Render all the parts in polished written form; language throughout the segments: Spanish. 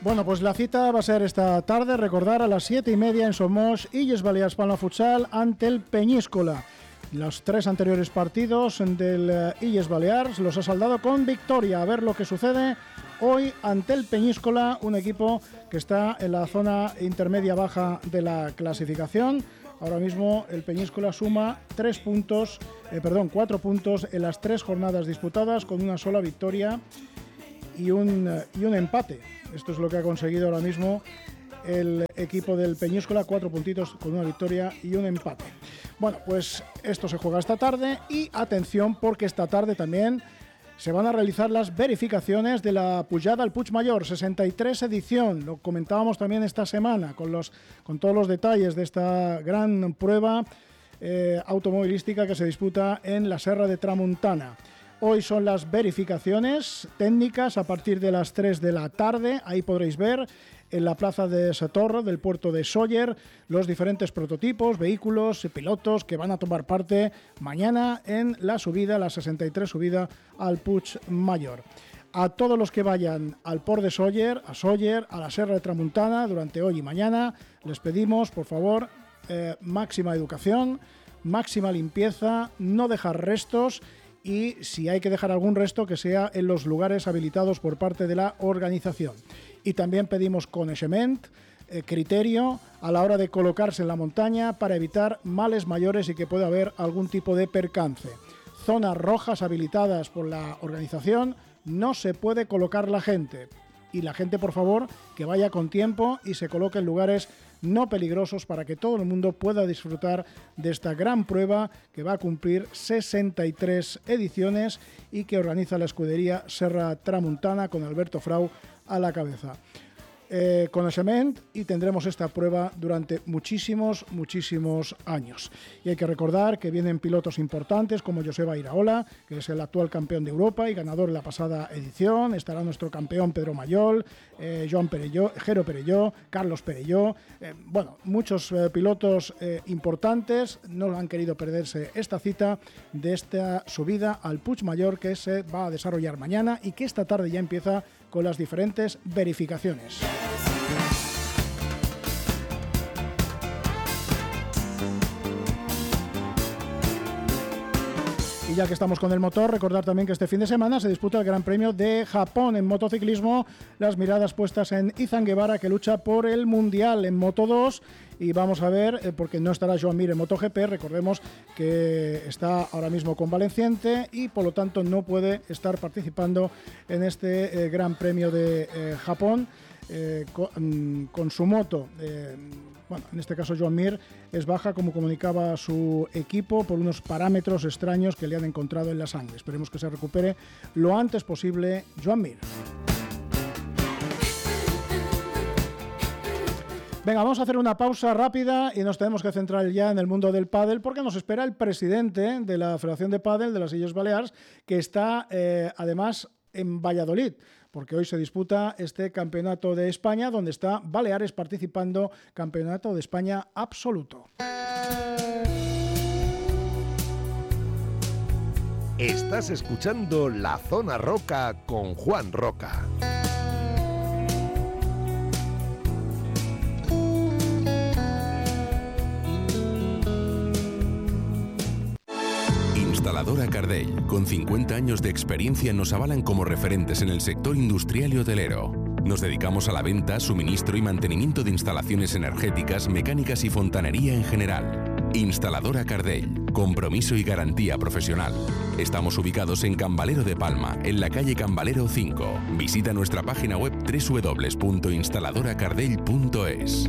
Bueno, pues la cita va a ser esta tarde, recordar, a las 7:30 en Somos, Illes Balears Palma Futsal ante el Peñíscola. Los 3 anteriores partidos del Illes Balears los ha saldado con victoria. A ver lo que sucede hoy ante el Peñíscola, un equipo que está en la zona intermedia baja de la clasificación. Ahora mismo el Peñíscola suma 4 puntos en las 3 jornadas disputadas, con una sola victoria y un empate. Esto es lo que ha conseguido ahora mismo el equipo del Peñíscola, 4 puntitos con una victoria y un empate. Bueno, pues esto se juega esta tarde y atención, porque esta tarde también se van a realizar las verificaciones de la Pujada al Puigmayor, 63 edición. Lo comentábamos también esta semana con todos los detalles de esta gran prueba automovilística que se disputa en la Serra de Tramuntana. Hoy son las verificaciones técnicas a partir de las 3 de la tarde. Ahí podréis ver en la plaza de Satorra del puerto de Sóller los diferentes prototipos, vehículos y pilotos que van a tomar parte mañana en la subida, la 63 subida al Puigmayor. A todos los que vayan al port de Sóller, a la Serra de Tramuntana durante hoy y mañana, les pedimos, por favor, máxima educación, máxima limpieza, no dejar restos. Y si hay que dejar algún resto, que sea en los lugares habilitados por parte de la organización. Y también pedimos coneixement, criterio a la hora de colocarse en la montaña para evitar males mayores y que pueda haber algún tipo de percance. Zonas rojas habilitadas por la organización, no se puede colocar la gente. Y la gente, por favor, que vaya con tiempo y se coloque en lugares no peligrosos para que todo el mundo pueda disfrutar de esta gran prueba que va a cumplir 63 ediciones y que organiza la escudería Serra Tramuntana con Alberto Frau a la cabeza. Coneixement, y tendremos esta prueba durante muchísimos años. Y hay que recordar que vienen pilotos importantes como Joseba Iraola, que es el actual campeón de Europa y ganador de la pasada edición. Estará nuestro campeón Pedro Mayol, Joan Perelló, Jero Perelló, Carlos Perelló. Muchos pilotos importantes no han querido perderse esta cita de esta subida al Puigmayor, que se va a desarrollar mañana y que esta tarde ya empieza con las diferentes verificaciones. Y ya que estamos con el motor, recordar también que este fin de semana se disputa el Gran Premio de Japón en motociclismo. Las miradas puestas en Izan Guevara, que lucha por el Mundial en Moto 2. Y vamos a ver, porque no estará Joan Mir en MotoGP, recordemos que está ahora mismo convaleciente y por lo tanto no puede estar participando en este Gran Premio de Japón. Con su moto, en este caso Joan Mir es baja, como comunicaba su equipo, por unos parámetros extraños que le han encontrado en la sangre. Esperemos que se recupere lo antes posible Joan Mir. Venga, vamos a hacer una pausa rápida y nos tenemos que centrar ya en el mundo del pádel, porque nos espera el presidente de la Federación de Pádel de las Illes Balears, que está además en Valladolid, porque hoy se disputa este Campeonato de España, donde está Baleares participando, Campeonato de España absoluto. Estás escuchando La Zona Roca con Juan Roca. Instaladora Cardell, con 50 años de experiencia, nos avalan como referentes en el sector industrial y hotelero. Nos dedicamos a la venta, suministro y mantenimiento de instalaciones energéticas, mecánicas y fontanería en general. Instaladora Cardell, compromiso y garantía profesional. Estamos ubicados en Cambalero de Palma, en la calle Cambalero 5. Visita nuestra página web www.instaladoracardell.es.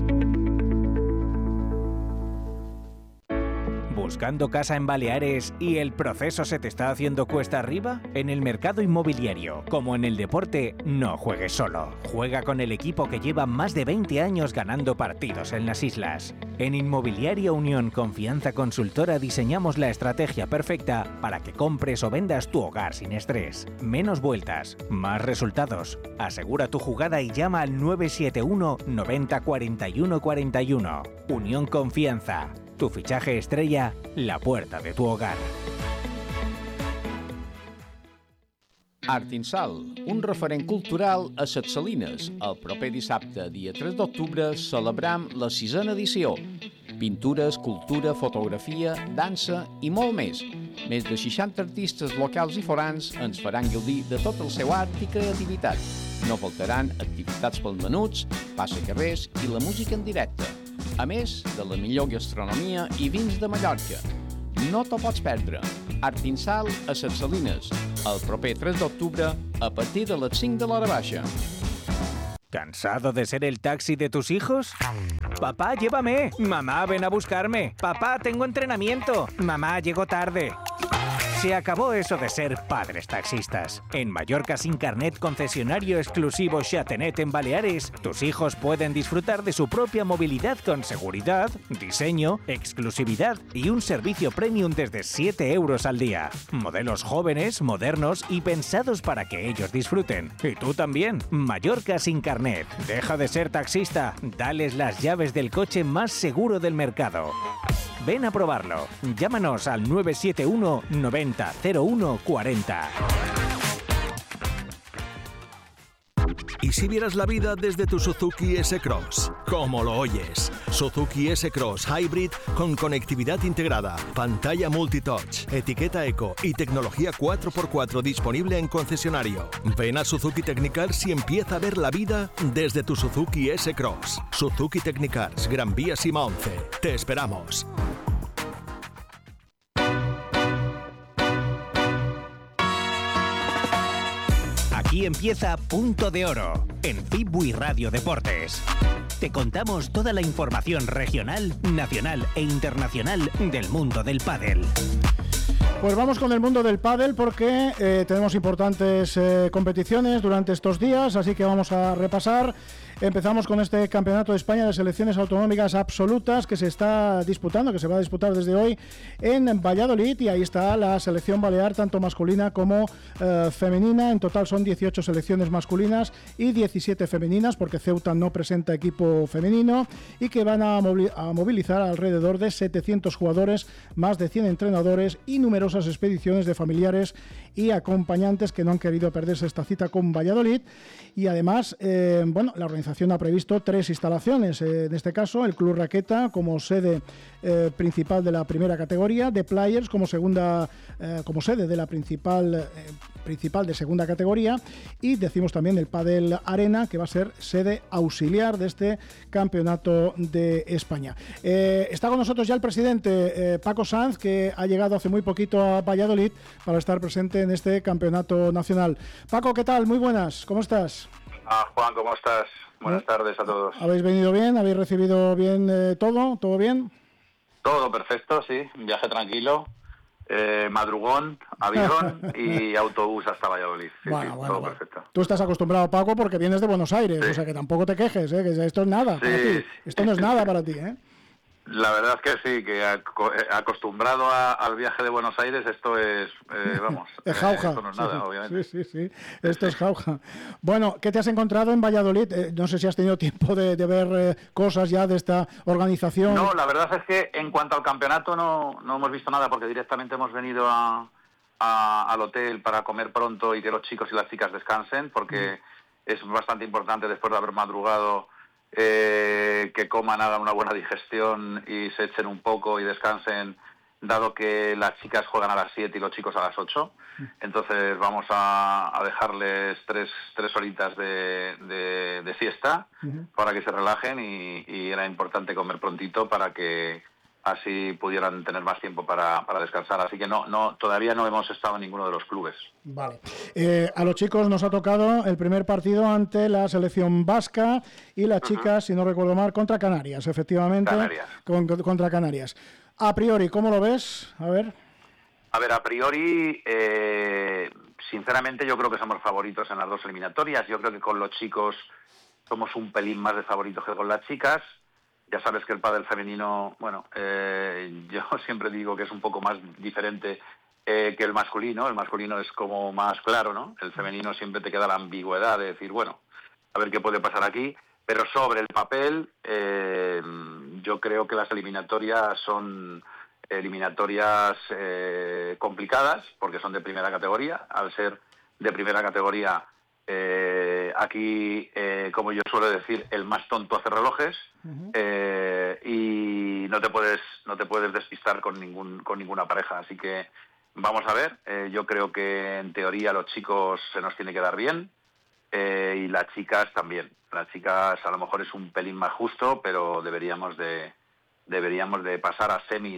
¿Buscando casa en Baleares y el proceso se te está haciendo cuesta arriba? En el mercado inmobiliario, como en el deporte, no juegues solo. Juega con el equipo que lleva más de 20 años ganando partidos en las islas. En Inmobiliaria Unión Confianza Consultora diseñamos la estrategia perfecta para que compres o vendas tu hogar sin estrés. Menos vueltas, más resultados. Asegura tu jugada y llama al 971 90 41 41. Unión Confianza. Tu fichaje estrella, la puerta de tu hogar. Art in Sal, un referent cultural a Ses Salines. El proper dissabte, dia 3 d'octubre, celebram la 6a edició. Pintures, cultura, fotografia, dansa i molt més. Més de 60 artistes locals i forans ens faran gaudir de tot el seu art i creativitat. No faltaran activitats pels menuts, passacarrers i la música en directe. A més de la millor gastronomia i vins de Mallorca. No t'ho pots perdre. Art in Sal a Ses Salines, el proper 3 d'octubre a partir de les 5 de l'hora baixa. ¿Cansado de ser el taxi de tus hijos? Papá, llévame. Mamá, ven a buscarme. Papá, tengo entrenamiento. Mamá, llego tarde. Se acabó eso de ser padres taxistas. En Mallorca Sin Carnet, concesionario exclusivo Xatenet en Baleares, tus hijos pueden disfrutar de su propia movilidad con seguridad, diseño, exclusividad y un servicio premium desde 7 euros al día. Modelos jóvenes, modernos y pensados para que ellos disfruten. Y tú también. Mallorca Sin Carnet. Deja de ser taxista. Dales las llaves del coche más seguro del mercado. Ven a probarlo. Llámanos al 971 90 01 40. ¿Y si vieras la vida desde tu Suzuki S-Cross? ¿Cómo lo oyes? Suzuki S-Cross Hybrid con conectividad integrada, pantalla multitouch, etiqueta eco y tecnología 4x4 disponible en concesionario. Ven a Suzuki Technicars y empieza a ver la vida desde tu Suzuki S-Cross. Suzuki Technicars, Gran Vía Sima 11. Te esperamos. Aquí empieza Punto de Oro, en Fibui Radio Deportes. Te contamos toda la información regional, nacional e internacional del mundo del pádel. Pues vamos con el mundo del pádel porque tenemos importantes competiciones durante estos días, así que vamos a repasar. Empezamos con este Campeonato de España de Selecciones Autonómicas Absolutas que se está disputando, que se va a disputar desde hoy en Valladolid, y ahí está la selección balear, tanto masculina como femenina. En total son 18 selecciones masculinas y 17 femeninas, porque Ceuta no presenta equipo femenino, y que van a movilizar alrededor de 700 jugadores, más de 100 entrenadores y numerosas expediciones de familiares y acompañantes que no han querido perderse esta cita con Valladolid. Y además, la organización ha previsto 3 instalaciones, en este caso el Club Raqueta como sede principal de la primera categoría, The Players como sede de la principal de segunda categoría, y decimos también el Padel Arena, que va a ser sede auxiliar de este Campeonato de España. Está con nosotros ya el presidente Paco Sanz, que ha llegado hace muy poquito a Valladolid para estar presente en este Campeonato Nacional. Paco, ¿qué tal? Muy buenas, ¿cómo estás? Juan, ¿cómo estás? Buenas tardes a todos. ¿Habéis venido bien? ¿Habéis recibido bien todo? ¿Todo bien? Todo perfecto, sí. Un viaje tranquilo, madrugón, avión y autobús hasta Valladolid. Sí, todo perfecto. Tú estás acostumbrado, Paco, porque vienes de Buenos Aires, o sea que tampoco te quejes, que esto es nada para ti. Esto no es nada para ti, ¿eh? La verdad es que sí, que acostumbrado al viaje de Buenos Aires, esto es, es jauja. Esto no es nada, obviamente. Sí, esto es jauja. Bueno, ¿qué te has encontrado en Valladolid? No sé si has tenido tiempo de ver cosas ya de esta organización. No, la verdad es que en cuanto al campeonato no hemos visto nada, porque directamente hemos venido al hotel para comer pronto y que los chicos y las chicas descansen, porque es bastante importante, después de haber madrugado, que coman, hagan una buena digestión y se echen un poco y descansen, dado que las chicas juegan a las 7 y los chicos a las 8. Entonces vamos a dejarles tres horitas de siesta para que se relajen, y era importante comer prontito para que así pudieran tener más tiempo para descansar. Así que todavía no hemos estado en ninguno de los clubes. Vale. A los chicos nos ha tocado el primer partido ante la selección vasca, y las chicas, si no recuerdo mal, contra Canarias, efectivamente. Contra Canarias. A priori, ¿cómo lo ves? A ver, a priori, sinceramente yo creo que somos favoritos en las dos eliminatorias. Yo creo que con los chicos somos un pelín más de favoritos que con las chicas. Ya sabes que el pádel femenino, yo siempre digo que es un poco más diferente que el masculino. El masculino es como más claro, ¿no? El femenino siempre te queda la ambigüedad de decir, a ver qué puede pasar aquí. Pero sobre el papel, yo creo que las eliminatorias son eliminatorias complicadas, porque son de primera categoría, al ser de primera categoría. Aquí, como yo suelo decir, el más tonto hace relojes. Y no te puedes despistar con ninguna pareja, así que vamos a ver. Yo creo que en teoría los chicos se nos tiene que dar bien, y las chicas también. Las chicas a lo mejor es un pelín más justo, pero deberíamos de pasar a semis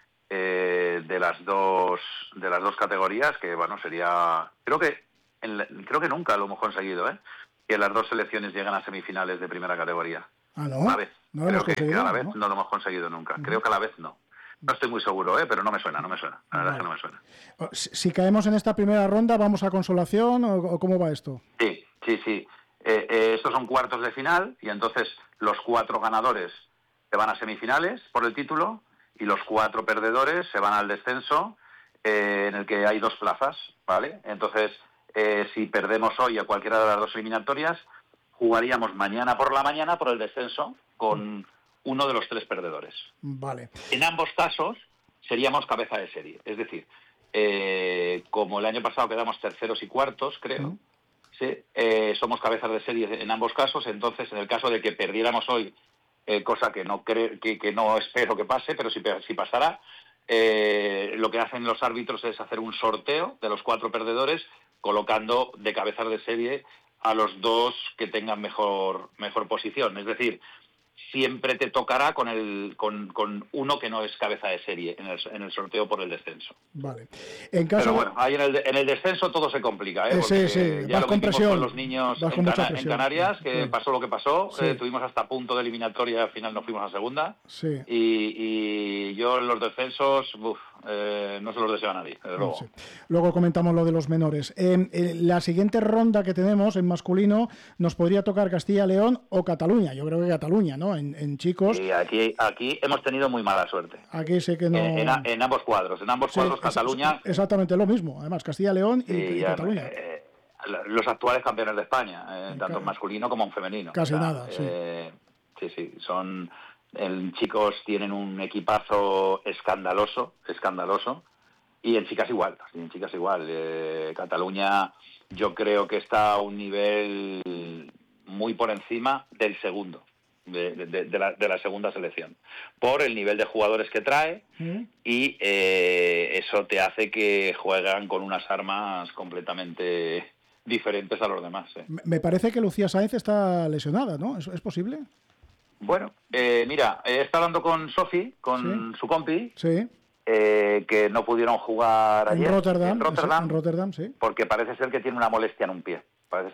de las dos categorías, que bueno, sería, creo que nunca lo hemos conseguido, que las dos selecciones llegan a semifinales de primera categoría. Ah, ¿no? A la vez. No lo hemos conseguido, a la vez ¿no? no lo hemos conseguido nunca. Creo que a la vez no. No estoy muy seguro, pero no me suena. La verdad es que no me suena. Si caemos en esta primera ronda, ¿vamos a consolación o cómo va esto? Sí. Estos son cuartos de final y entonces los 4 ganadores se van a semifinales por el título y los 4 perdedores se van al descenso, en el que hay 2 plazas, ¿vale? Entonces, si perdemos hoy a cualquiera de las 2 eliminatorias, jugaríamos mañana por la mañana por el descenso con uno de los 3 perdedores. Vale. En ambos casos seríamos cabeza de serie. Es decir, como el año pasado quedamos terceros y cuartos, creo, sí, somos cabezas de serie en ambos casos. Entonces, en el caso de que perdiéramos hoy, cosa que no espero que pase, pero si pasara, lo que hacen los árbitros es hacer un sorteo de los 4 perdedores, colocando de cabezas de serie a los 2 que tengan mejor posición. Es decir, siempre te tocará con uno que no es cabeza de serie en el sorteo por el descenso. Vale. Pero bueno, ahí en el descenso todo se complica, porque sí. ya Vas lo con vimos presión. con los niños en Canarias, que pasó lo que pasó. Tuvimos hasta punto de eliminatoria y al final nos fuimos a segunda. Sí. Y yo en los descensos, no se los deseo a nadie, desde luego. Sí. Luego comentamos lo de los menores. La siguiente ronda que tenemos en masculino nos podría tocar Castilla-León o Cataluña. Yo creo que Cataluña, ¿no? En chicos. Y aquí hemos tenido muy mala suerte. Aquí sé que no. En ambos cuadros. En ambos cuadros Cataluña. Exactamente lo mismo. Además, Castilla-León y Cataluña. Los actuales campeones de España, tanto en masculino como en femenino. Casi nada, sí. Sí. Chicos tienen un equipazo escandaloso. Y en chicas igual. Cataluña, yo creo que está a un nivel muy por encima del segundo. De la segunda selección, por el nivel de jugadores que trae, y eso te hace que juegan con unas armas completamente diferentes a los demás. Me parece que Lucía Sáenz está lesionada, ¿no? ¿Es posible? Bueno, mira, he estado hablando con Sofi, con su compi, que no pudieron jugar ayer en Rotterdam, sí. Porque parece ser que tiene una molestia en un pie.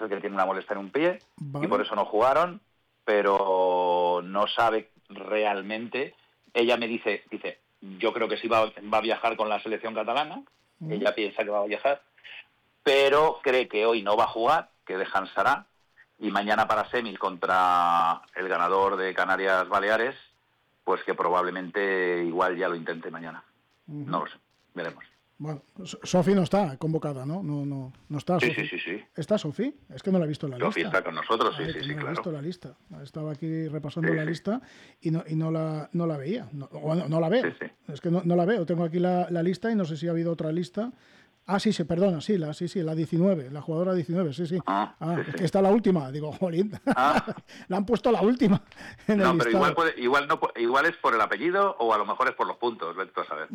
Vale. Y por eso no jugaron. Pero no sabe realmente. Ella me dice, yo creo que sí va a viajar con la selección catalana. Ella piensa que va a viajar, pero cree que hoy no va a jugar, que descansará, y mañana para semis contra el ganador de Canarias-Baleares, pues que probablemente igual ya lo intente mañana. No lo sé, veremos. Bueno, Sofi no está convocada, ¿no? No está Sofi. Sí. ¿Está Sofi? Es que no la he visto en la lista. Sofi está con nosotros, sí, no claro. No he visto la lista. Estaba aquí repasando la lista y no la veía. No la veo. Sí. Es que no la veo. Tengo aquí la lista y no sé si ha habido otra lista. Ah, sí, perdona, la 19, la jugadora 19, sí. Sí. Es que está la última. Digo, jolín, la han puesto la última en el listado. Pero igual es por el apellido o a lo mejor es por los puntos, vete tú a saber.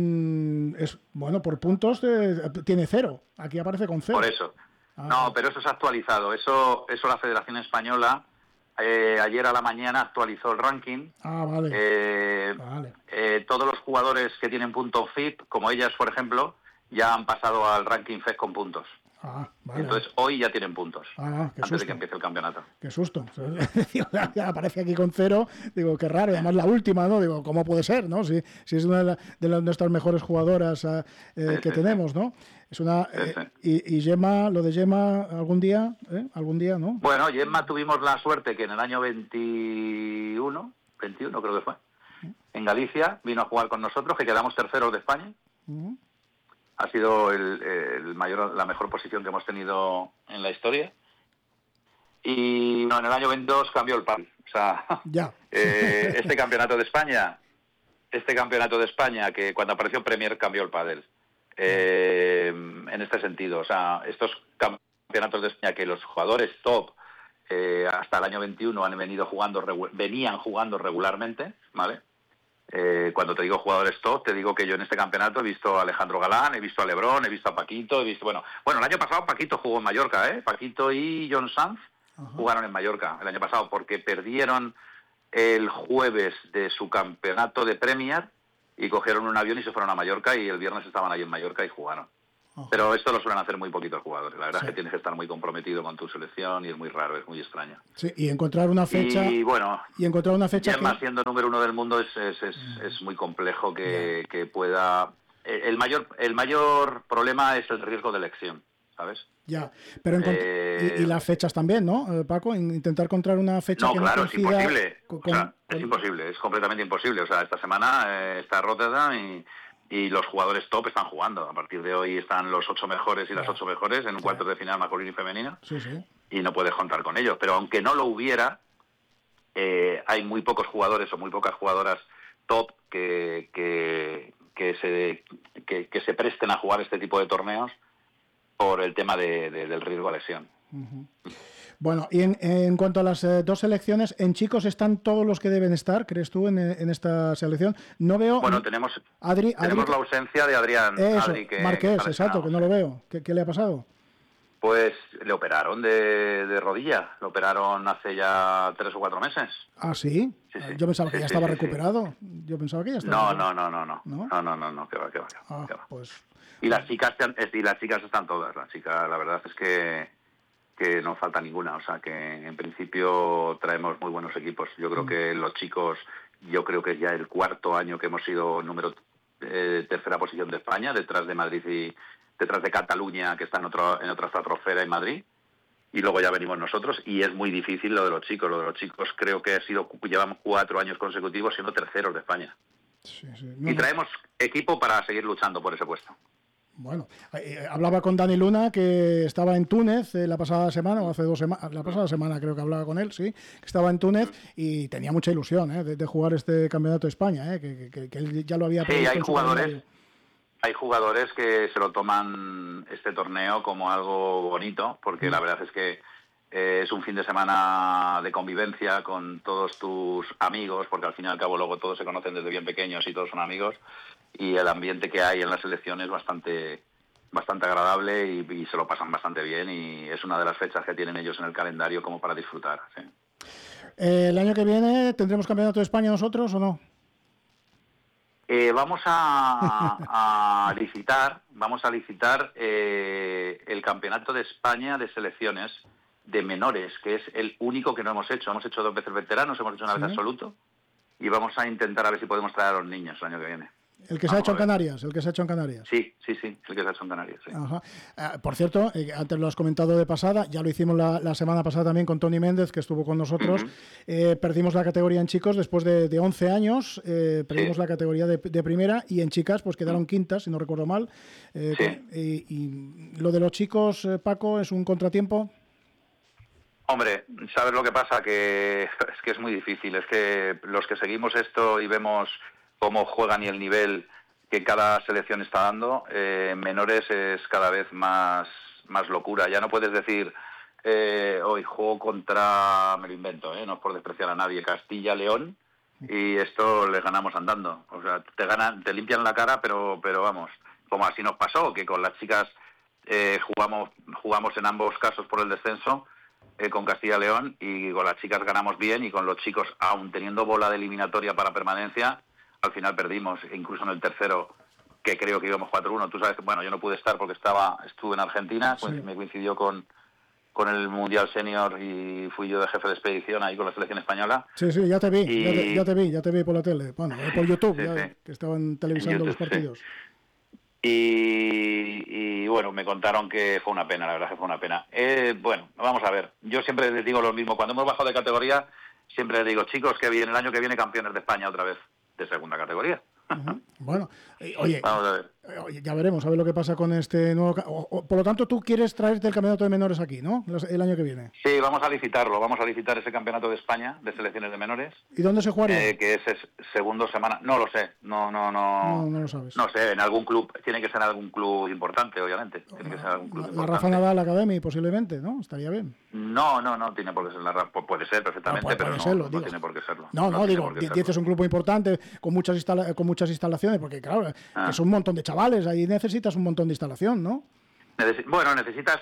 Bueno, por puntos tiene 0. Aquí aparece con 0. Por eso. No, pero eso es actualizado. Eso la Federación Española ayer a la mañana actualizó el ranking. Vale. Todos los jugadores que tienen puntos FIP, como ellas, por ejemplo, ya han pasado al ranking FED con puntos. Vale. Entonces hoy ya tienen puntos, antes de que empiece el campeonato. Qué susto. Ya aparece aquí con 0. Digo, qué raro. Además la última, ¿no? Digo, ¿cómo puede ser, no? Si es una de nuestras mejores jugadoras que tenemos, ¿no? Es una y Gemma, lo de Gemma, algún día, ¿no? Bueno, Gemma tuvimos la suerte que en el año 21 creo que fue, en Galicia, vino a jugar con nosotros, que quedamos terceros de España. Ha sido la mejor posición que hemos tenido en la historia. Y en el año 22 cambió el pádel. O sea, este campeonato de España, que cuando apareció Premier cambió el pádel. en este sentido. O sea, estos campeonatos de España que los jugadores top hasta el año 21 venían jugando regularmente, ¿vale? Cuando te digo jugadores top, te digo que yo en este campeonato he visto a Alejandro Galán, he visto a Lebrón, he visto a Paquito, he visto... Bueno, el año pasado Paquito jugó en Mallorca, ¿eh? Paquito y John Sanz jugaron en Mallorca el año pasado porque perdieron el jueves de su campeonato de Premier y cogieron un avión y se fueron a Mallorca y el viernes estaban ahí en Mallorca y jugaron. Pero esto lo suelen hacer muy poquitos jugadores. La verdad es que tienes que estar muy comprometido con tu selección y es muy raro, es muy extraño. Sí, y encontrar una fecha... Y bueno, encontrar una fecha además siendo número 1 del mundo es muy complejo que pueda... El mayor problema es el riesgo de elección, ¿sabes? Ya, pero y las fechas también, ¿no, Paco? Intentar encontrar una fecha no, que claro, no coincida... es imposible. Es imposible, es completamente imposible. O sea, esta semana está Rotterdam y los jugadores top están jugando. A partir de hoy están los 8 mejores y las 8 mejores en un cuarto de final masculino y femenino. Sí. Y no puedes contar con ellos. Pero aunque no lo hubiera, hay muy pocos jugadores o muy pocas jugadoras top que se presten a jugar este tipo de torneos por el tema del riesgo a lesión. Bueno, y en cuanto a las dos selecciones, ¿en chicos están todos los que deben estar, crees tú, en esta selección? No veo... Bueno, tenemos la ausencia de Adrián. Marqués, exacto, que no lo veo. ¿Qué le ha pasado? Pues le operaron de rodilla. Lo operaron hace ya 3 o 4 meses. ¿Ah, sí? Sí. Yo pensaba que ya estaba recuperado. Yo pensaba que ya estaba recuperado. No, que va. Pues... Y las chicas están todas. Las chicas, la verdad es que no falta ninguna. O sea, que en principio traemos muy buenos equipos. Yo creo que los chicos, que es ya el 4º año que hemos sido tercera posición de España, detrás de Madrid y detrás de Cataluña, que está en otra estratosfera en Madrid. Y luego ya venimos nosotros. Y es muy difícil lo de los chicos. Lo de los chicos creo que llevamos 4 años consecutivos siendo terceros de España. Sí. Y traemos equipo para seguir luchando por ese puesto. Bueno, hablaba con Dani Luna, que estaba en Túnez la pasada semana, o hace 2 semanas, la pasada semana creo que hablaba con él, sí, que estaba en Túnez y tenía mucha ilusión de jugar este campeonato de España, que él ya lo había previsto. Sí, hay jugadores que se lo toman este torneo como algo bonito, porque la verdad es que es un fin de semana de convivencia con todos tus amigos, porque al fin y al cabo luego todos se conocen desde bien pequeños y todos son amigos, y el ambiente que hay en la selección es bastante agradable y se lo pasan bastante bien, y es una de las fechas que tienen ellos en el calendario como para disfrutar. Sí. ¿El año que viene tendremos campeonato de España nosotros o no? Vamos a licitar el campeonato de España de selecciones de menores, que es el único que no hemos hecho. Hemos hecho 2 veces veteranos, hemos hecho una vez absoluto, y vamos a intentar a ver si podemos traer a los niños el año que viene. El que se ha hecho en Canarias, Sí, el que se ha hecho en Canarias, sí. Ajá. Por cierto, antes lo has comentado de pasada, ya lo hicimos la semana pasada también con Tony Méndez, que estuvo con nosotros. Perdimos la categoría en chicos después de 11 años, perdimos la categoría de primera, y en chicas pues quedaron quintas, si no recuerdo mal. Y lo de los chicos, Paco, ¿es un contratiempo? Hombre, ¿sabes lo que pasa? Que es muy difícil. Es que los que seguimos esto y vemos cómo juegan y el nivel que cada selección está dando, menores es cada vez más locura. Ya no puedes decir, hoy juego contra, me lo invento, no es por despreciar a nadie, Castilla-León, y esto les ganamos andando. O sea, te limpian la cara, pero vamos, como así nos pasó, que con las chicas jugamos en ambos casos por el descenso, con Castilla-León, y con las chicas ganamos bien, y con los chicos, aún teniendo bola de eliminatoria para permanencia, al final perdimos, incluso en el tercero, que creo que íbamos 4-1. Tú sabes que, bueno, yo no pude estar porque estuve en Argentina, me coincidió con el Mundial Senior y fui yo de jefe de expedición ahí con la selección española. Sí, ya te vi, ya te vi por la tele, bueno, por YouTube, que estaban televisando los partidos. Y bueno, me contaron que fue una pena, la verdad que fue una pena. Bueno, vamos a ver, yo siempre les digo lo mismo, cuando hemos bajado de categoría, siempre les digo, chicos, que el año que viene campeones de España otra vez, de segunda categoría. Bueno, oye, Oye, ya veremos, a ver lo que pasa con este nuevo... por lo tanto, tú quieres traerte el campeonato de menores aquí, ¿no? El año que viene. Sí, vamos a licitar ese campeonato de España de selecciones de menores. ¿Y dónde se jugaría? Que es segundo semana, no lo sé, no lo sabes. No sé, en algún club, tiene que ser en algún club importante, obviamente. Tiene que ser algún club la Rafa Nadal Academy, posiblemente, ¿no? Estaría bien. No tiene por qué ser la Rafa, puede ser perfectamente, pero no tiene por qué serlo. No, digo, 10 es un grupo importante, con muchas instalaciones, porque claro, que es un montón de chavales, ahí necesitas un montón de instalación, ¿no? Necesitas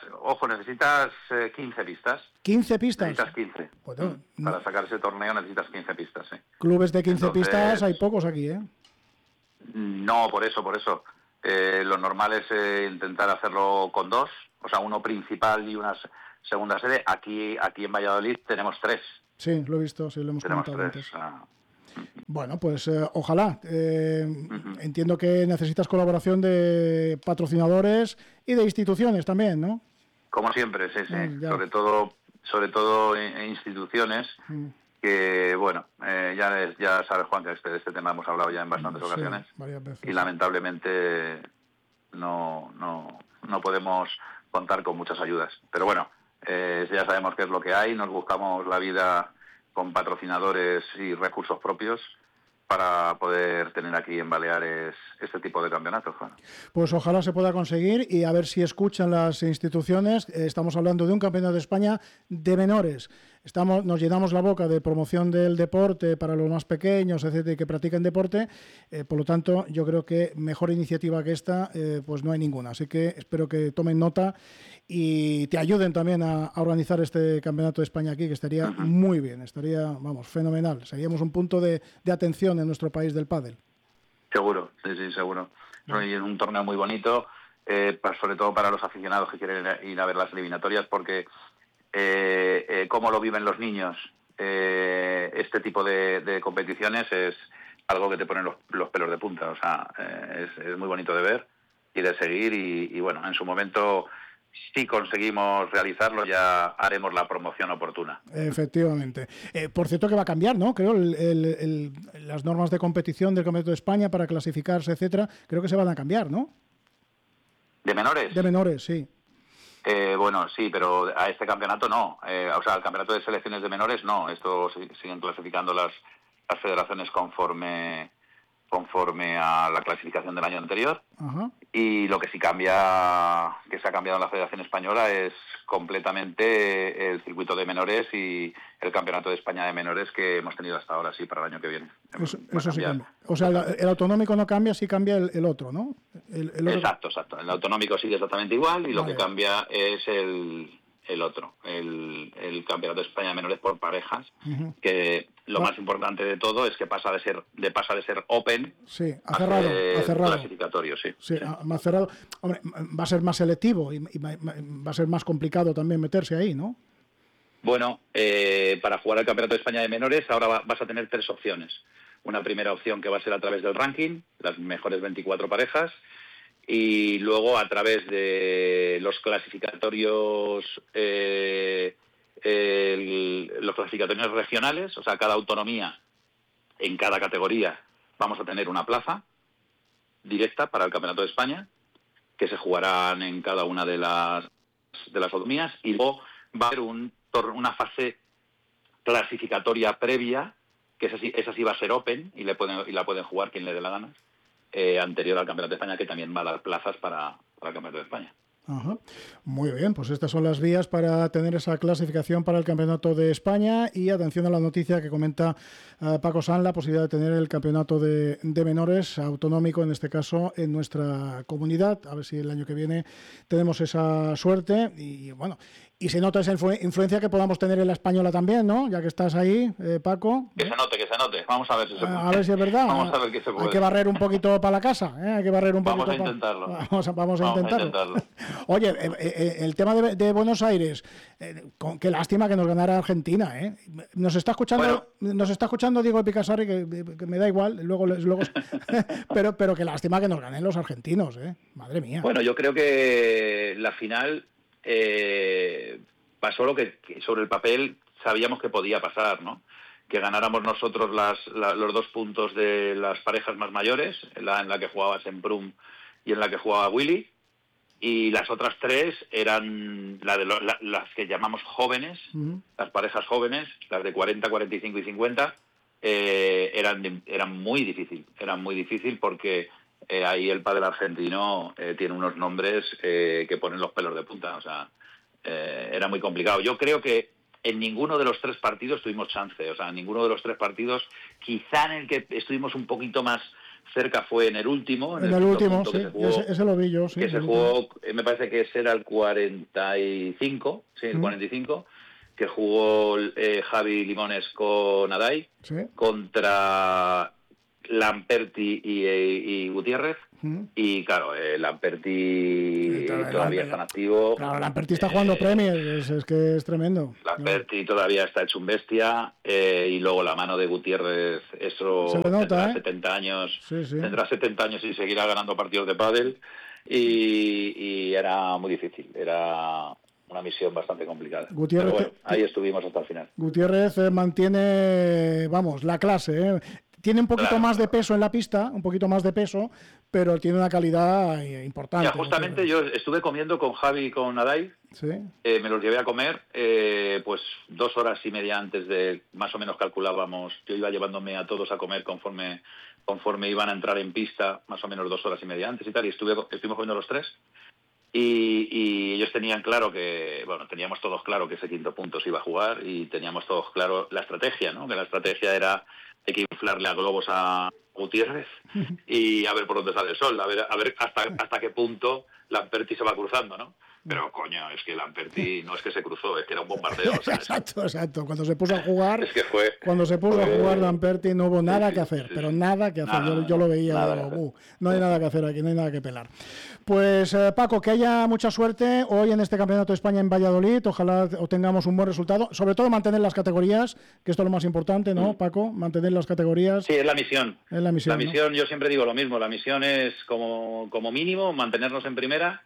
15 pistas. ¿15 pistas? Necesitas 15. Bueno, para sacar ese torneo necesitas 15 pistas, sí. Clubes de 15 pistas hay pocos aquí, ¿eh? No, por eso. Lo normal es intentar hacerlo con 2, o sea, uno principal y una segunda sede. Aquí en Valladolid tenemos 3. Sí, lo he visto, sí, lo hemos comentado antes. Bueno, pues ojalá. Entiendo que necesitas colaboración de patrocinadores y de instituciones también, ¿no? Como siempre, sí. Sobre todo instituciones que, bueno, ya sabes, Juan, que de este tema hemos hablado ya en bastantes ocasiones. Varias veces. Y lamentablemente no podemos contar con muchas ayudas. Pero bueno, ya sabemos qué es lo que hay, nos buscamos la vida con patrocinadores y recursos propios para poder tener aquí en Baleares este tipo de campeonatos. Bueno. Pues ojalá se pueda conseguir y a ver si escuchan las instituciones. Estamos hablando de un campeonato de España de menores. Nos llenamos la boca de promoción del deporte para los más pequeños, etcétera, que practiquen deporte. Por lo tanto, yo creo que mejor iniciativa que esta, pues no hay ninguna. Así que espero que tomen nota y te ayuden también a organizar este campeonato de España aquí, que estaría muy bien, estaría, fenomenal. Seríamos un punto de atención en nuestro país del pádel. Seguro, sí, seguro. Y es un torneo muy bonito, sobre todo para los aficionados que quieren ir a ver las eliminatorias, porque cómo lo viven los niños, este tipo de competiciones es algo que te pone los pelos de punta. O sea, es muy bonito de ver y de seguir y bueno, en su momento, si conseguimos realizarlo, ya haremos la promoción oportuna. Efectivamente. Por cierto que va a cambiar, ¿no? Creo las normas de competición del Campeonato de España para clasificarse, etcétera, creo que se van a cambiar, ¿no? ¿De menores? De menores, sí. Bueno, sí, pero a este campeonato no. O sea, al campeonato de selecciones de menores no. Esto siguen clasificando las federaciones conforme a la clasificación del año anterior. Ajá. Y lo que sí cambia, que se ha cambiado en la Federación Española, es completamente el circuito de menores y el Campeonato de España de menores que hemos tenido hasta ahora, sí, para el año que viene. Eso sí cambia. O sea, el autonómico no cambia, sí cambia el otro, ¿no? El otro... Exacto. El autonómico sigue exactamente igual y lo que cambia es el otro, el Campeonato de España de menores por parejas, que lo más importante de todo es que pasa de ser open a cerrado. Clasificatorio, sí. Más cerrado. Hombre, va a ser más selectivo y va a ser más complicado también meterse ahí, ¿no? Bueno, para jugar al Campeonato de España de menores ahora vas a tener 3 opciones. Una primera opción que va a ser a través del ranking, las mejores 24 parejas, y luego a través de los clasificatorios regionales, o sea, cada autonomía en cada categoría vamos a tener una plaza directa para el Campeonato de España, que se jugarán en cada una de las autonomías, y luego va a haber una fase clasificatoria previa, que esa sí va a ser open y la pueden jugar quien le dé la gana, anterior al Campeonato de España, que también va a dar plazas para el Campeonato de España. Ajá. Muy bien, pues estas son las vías para tener esa clasificación para el Campeonato de España. Y atención a la noticia que comenta Paco Sanz, la posibilidad de tener el Campeonato de menores autonómico, en este caso en nuestra comunidad. A ver si el año que viene tenemos esa suerte y bueno, y se nota esa influencia que podamos tener en la española también, ¿no? Ya que estás ahí, Paco. Que se note. Vamos a ver si se puede. A ver si es verdad. Vamos a ver qué se puede. Hay que barrer un poquito para la casa, ¿eh? Hay que barrer un poquito. Vamos a intentarlo. Vamos a intentarlo. Oye, el tema de Buenos Aires, qué lástima que nos ganara Argentina, ¿eh? Nos está escuchando Diego Picassarri, que me da igual, luego pero qué lástima que nos ganen los argentinos, ¿eh? Madre mía. Bueno, yo creo que la final pasó lo que sobre el papel sabíamos que podía pasar, ¿no? Que ganáramos nosotros los 2 puntos de las parejas más mayores, en la que jugaba Semprún y en la que jugaba Willy, y las otras 3 eran las que llamamos jóvenes, las parejas jóvenes, las de 40, 45 y 50, eran muy difícil porque ahí el pádel argentino tiene unos nombres que ponen los pelos de punta, o sea, era muy complicado. Yo creo que en ninguno de los 3 partidos tuvimos chance, o sea, en ninguno de los 3 partidos, quizá en el que estuvimos un poquito más cerca fue en el último. En el último, sí, ese lo vi yo, sí. Que se jugó, me parece que ese era el 45, sí, el 45, que jugó Javi Limones con Aday, contra Lamperti y Gutiérrez. Y claro, Lamperti todavía está en activo. Claro, Lamperti está jugando Premier, es que es tremendo. Lamperti todavía está hecho un bestia, y luego la mano de Gutiérrez, eso se le nota, tendrá 70 años, tendrá 70 años y seguirá ganando partidos de pádel, y era muy difícil, era una misión bastante complicada. Gutiérrez, pero bueno, ahí estuvimos hasta el final. Gutiérrez mantiene, la clase, Tiene un poquito más de peso en la pista, un poquito más de peso, pero tiene una calidad importante. Ya, justamente yo estuve comiendo con Javi y con Aday, me los llevé a comer, pues 2 horas y media antes de, más o menos calculábamos, yo iba llevándome a todos a comer conforme iban a entrar en pista, más o menos 2 horas y media antes y tal, y estuvimos comiendo los 3. Y ellos tenían claro teníamos todos claro que ese quinto punto se iba a jugar, y teníamos todos claro la estrategia, ¿no? Que la estrategia era, hay que inflarle a globos a Gutiérrez y a ver por dónde sale el sol, a ver hasta qué punto Lamperti se va cruzando, ¿no? Pero coño, es que Lamperti no es que se cruzó, es que era un bombardeo. O sea, exacto. Cuando se puso a jugar, es que fue, Lamperti no hubo nada que hacer, pero nada que hacer. Yo lo veía, no hay nada que hacer aquí, no hay nada que pelar. Pues Paco, que haya mucha suerte hoy en este Campeonato de España en Valladolid, ojalá obtengamos un buen resultado, sobre todo mantener las categorías, que esto es lo más importante, ¿no, Paco? Mantener las categorías. Sí, es la misión. La misión, ¿no? Yo siempre digo lo mismo, la misión es como mínimo mantenernos en primera,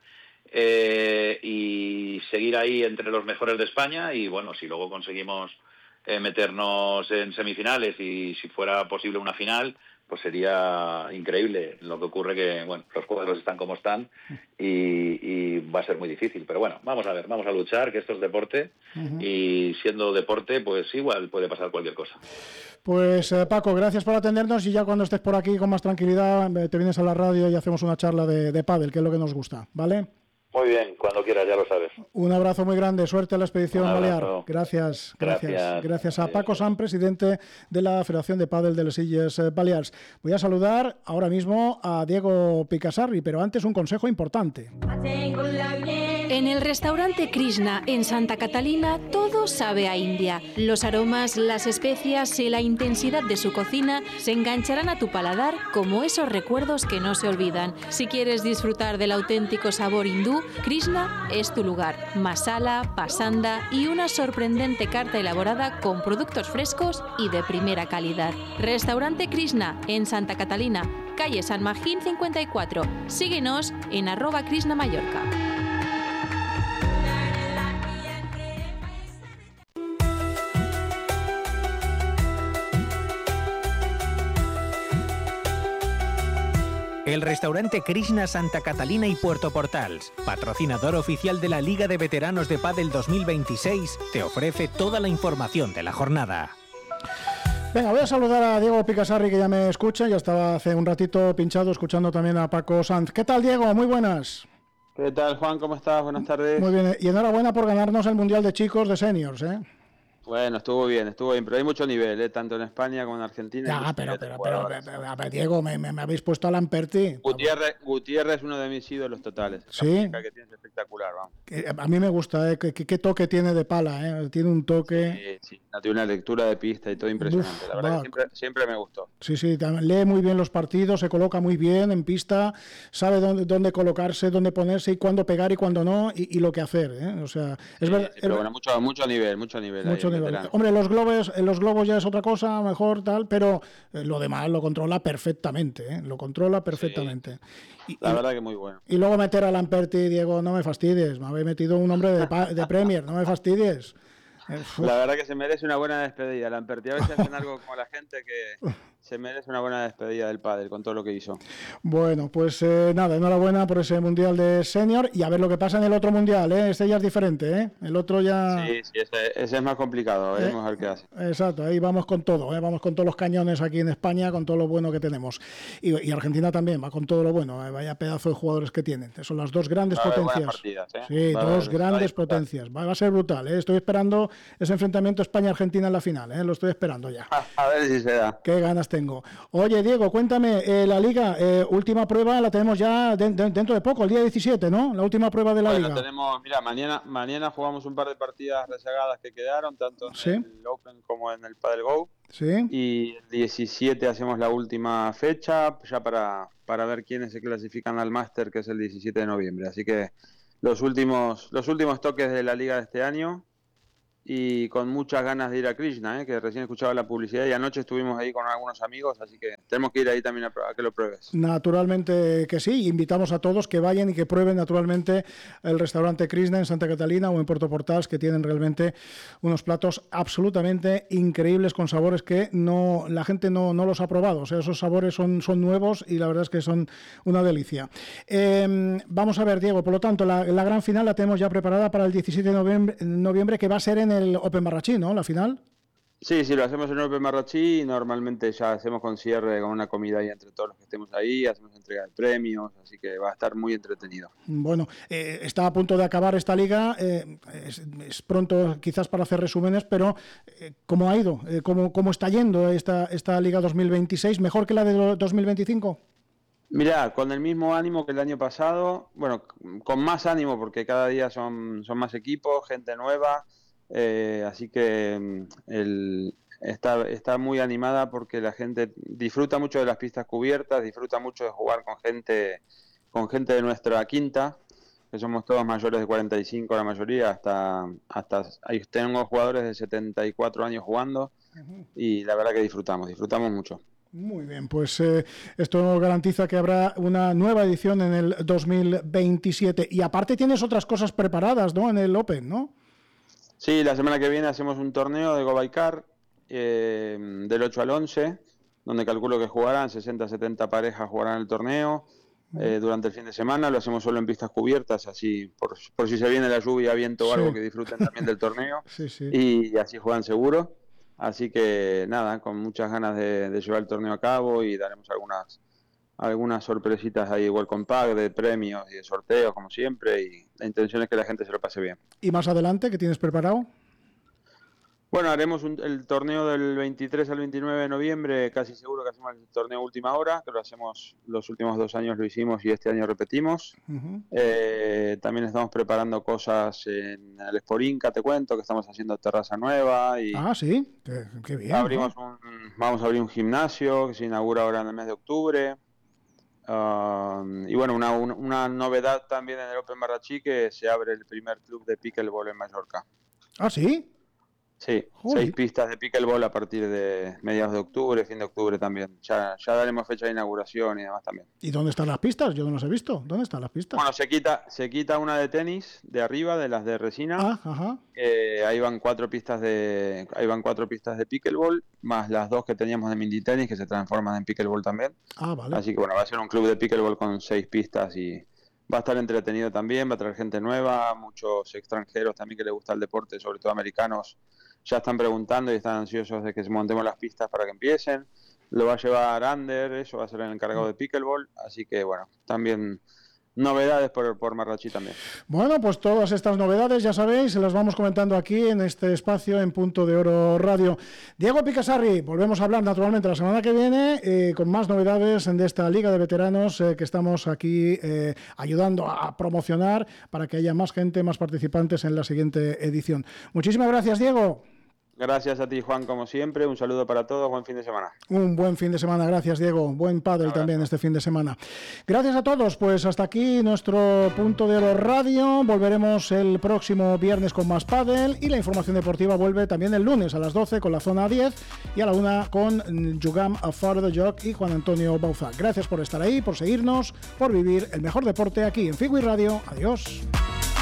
y seguir ahí entre los mejores de España, y bueno, si luego conseguimos meternos en semifinales y si fuera posible una final, pues sería increíble. Lo que ocurre que, bueno, los cuadros están como están y va a ser muy difícil, pero bueno, vamos a ver, vamos a luchar, que esto es deporte, y siendo deporte, pues igual puede pasar cualquier cosa. Pues Paco, gracias por atendernos, y ya cuando estés por aquí con más tranquilidad te vienes a la radio y hacemos una charla de pádel, que es lo que nos gusta, ¿vale? Muy bien, cuando quieras, ya lo sabes. Un abrazo muy grande, suerte en la expedición balear. Gracias a Paco San, presidente de la Federación de Pádel de les Illes Balears. Voy a saludar ahora mismo a Diego Picasarri, pero antes un consejo importante. En el restaurante Krishna en Santa Catalina todo sabe a India. Los aromas, las especias y la intensidad de su cocina se engancharán a tu paladar como esos recuerdos que no se olvidan. Si quieres disfrutar del auténtico sabor hindú, Krishna es tu lugar. Masala, pasanda y una sorprendente carta elaborada con productos frescos y de primera calidad. Restaurante Krishna en Santa Catalina, calle San Magín 54. Síguenos en @KrishnaMallorca. El restaurante Krishna Santa Catalina y Puerto Portals, patrocinador oficial de la Liga de Veteranos de Pádel 2026, te ofrece toda la información de la jornada. Venga, voy a saludar a Diego Picasarri, que ya me escucha, ya estaba hace un ratito pinchado escuchando también a Paco Sanz. ¿Qué tal, Diego? Muy buenas. ¿Qué tal, Juan? ¿Cómo estás? Buenas tardes. Muy bien, y enhorabuena por ganarnos el Mundial de Chicos de Seniors, ¿eh? Bueno, estuvo bien, pero hay mucho nivel, tanto en España como en Argentina. Ya, pero Diego, me habéis puesto a Lamperti. Gutiérrez es uno de mis ídolos totales. Sí. Que tiene es espectacular, vamos. A mí me gusta, ¿Qué toque tiene de pala, Tiene un toque... Sí, tiene una lectura de pista y todo impresionante. La verdad que siempre me gustó. Sí, lee muy bien los partidos, se coloca muy bien en pista, sabe dónde colocarse, dónde ponerse y cuándo pegar y cuándo no, y lo que hacer, O sea, es verdad. Pero bueno, mucho nivel. Hombre, los globos ya es otra cosa, mejor tal, pero lo demás lo controla perfectamente, Lo controla perfectamente. Sí. La verdad que muy bueno. Y luego meter a Lamperti, Diego, no me fastidies, me habéis metido un hombre de Premier, no me fastidies. La verdad que se merece una buena despedida, Lamperti. A veces hacen algo como la gente se merece una buena despedida del pádel con todo lo que hizo. Bueno, pues nada, enhorabuena por ese Mundial de Senior y a ver lo que pasa en el otro Mundial, ¿eh? Este ya es diferente, ¿eh? El otro ya... Sí, ese es más complicado, veremos a ver qué hace. Exacto, ahí vamos con todo, ¿eh? Vamos con todos los cañones aquí en España, con todo lo bueno que tenemos. Y Argentina también va con todo lo bueno, vaya pedazo de jugadores que tienen. Son las dos grandes potencias. Partidas, ¿eh? Sí, dos grandes potencias. Va a ser brutal, ¿eh? Estoy esperando ese enfrentamiento España-Argentina en la final, ¿eh? Lo estoy esperando ya. A ver si se da. Qué ganas tengo. Oye, Diego, cuéntame, la Liga, última prueba la tenemos ya dentro de poco, el día 17, ¿no? La última prueba de la Liga. Tenemos, mira, mañana jugamos un par de partidas rezagadas que quedaron, tanto en el Open como en el Padel Go. Sí. Y el 17 hacemos la última fecha, ya para ver quiénes se clasifican al Máster, que es el 17 de noviembre. Así que los últimos toques de la Liga de este año. Y con muchas ganas de ir a Krishna, que recién escuchaba la publicidad y anoche estuvimos ahí con algunos amigos, así que tenemos que ir ahí también a que lo pruebes. Naturalmente que sí, invitamos a todos que vayan y que prueben naturalmente el restaurante Krishna en Santa Catalina o en Puerto Portals, que tienen realmente unos platos absolutamente increíbles con sabores que la gente no los ha probado, o sea, esos sabores son nuevos y la verdad es que son una delicia. Vamos a ver, Diego, por lo tanto, la gran final la tenemos ya preparada para el 17 de noviembre, que va a ser en el Open Marrachí, ¿no? La final. Sí, lo hacemos en el Open Marrachí y normalmente ya hacemos con cierre, con una comida ahí entre todos los que estemos ahí, hacemos entrega de premios, así que va a estar muy entretenido. Bueno, está a punto de acabar esta liga, es pronto quizás para hacer resúmenes, pero ¿cómo ha ido? ¿Cómo está yendo esta liga 2026? ¿Mejor que la de 2025? Mirá, con el mismo ánimo que el año pasado, bueno, con más ánimo porque cada día son más equipos, gente nueva. Así que está muy animada porque la gente disfruta mucho de las pistas cubiertas, disfruta mucho de jugar con gente de nuestra quinta, que somos todos mayores de 45 la mayoría, hasta ahí tengo jugadores de 74 años jugando y la verdad que disfrutamos mucho. Muy bien, pues esto garantiza que habrá una nueva edición en el 2027 y aparte tienes otras cosas preparadas, ¿no? En el Open, ¿no? Sí, la semana que viene hacemos un torneo de Go By Car del 8 al 11, donde calculo que jugarán 60-70 parejas jugarán el torneo durante el fin de semana. Lo hacemos solo en pistas cubiertas, así por si se viene la lluvia, viento o algo, que disfruten también del torneo. Sí. Y así juegan seguro. Así que nada, con muchas ganas de llevar el torneo a cabo y daremos algunas sorpresitas ahí, igual con pack de premios y de sorteos como siempre, y la intención es que la gente se lo pase bien. ¿Y más adelante qué tienes preparado? Bueno, haremos el torneo del 23 al 29 de noviembre, casi seguro que hacemos el torneo última hora, que lo hacemos los últimos 2 años lo hicimos y este año repetimos. También estamos preparando cosas en el Sporinca, te cuento, que estamos haciendo terraza nueva. Y sí, qué bien. Vamos a abrir un gimnasio que se inaugura ahora en el mes de octubre. Y bueno, una novedad también en el Open Marrachí, que se abre el primer club de pickleball en Mallorca. ¿Ah, sí? Sí, 6 pistas de pickleball a partir de mediados de octubre, fin de octubre también. Ya daremos fecha de inauguración y demás también. ¿Y dónde están las pistas? Yo no las he visto. ¿Dónde están las pistas? Bueno, se quita una de tenis de arriba, de las de resina. Ajá. Ahí van 4 pistas de pickleball, más las 2 que teníamos de mini tenis que se transforman en pickleball también. Vale. Así que bueno, va a ser un club de pickleball con 6 pistas y va a estar entretenido también, va a traer gente nueva, muchos extranjeros también que les gusta el deporte, sobre todo americanos. Ya están preguntando y están ansiosos de que montemos las pistas para que empiecen. Lo va a llevar Ander, eso va a ser el encargado de pickleball. Así que, bueno, también novedades por Marrachí también. Bueno, pues todas estas novedades, ya sabéis, se las vamos comentando aquí en este espacio en Punto de Oro Radio. Diego Picassarri, volvemos a hablar naturalmente la semana que viene con más novedades de esta Liga de Veteranos que estamos aquí ayudando a promocionar para que haya más gente, más participantes en la siguiente edición. Muchísimas gracias, Diego. Gracias a ti, Juan, como siempre. Un saludo para todos. Buen fin de semana. Un buen fin de semana. Gracias, Diego. Buen pádel también este fin de semana. Gracias a todos. Pues hasta aquí nuestro Punto de Oro Radio. Volveremos el próximo viernes con más pádel y la información deportiva vuelve también el lunes a las 12 con la zona 10 y a la 1 con Jugam Afar de Joc y Juan Antonio Bauza. Gracias por estar ahí, por seguirnos, por vivir el mejor deporte aquí en Figui Radio. Adiós.